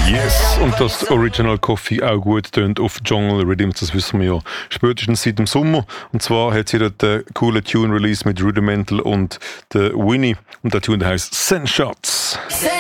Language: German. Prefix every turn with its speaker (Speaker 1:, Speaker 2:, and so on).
Speaker 1: Yes, und dass Original Coffee auch gut tönt auf Jungle Rhythms, das wissen wir ja spätestens seit dem Sommer. Und zwar hat sie dort einen coolen Tune-Release mit Rudimental und der Winnie. Und der Tune heisst Send Shots.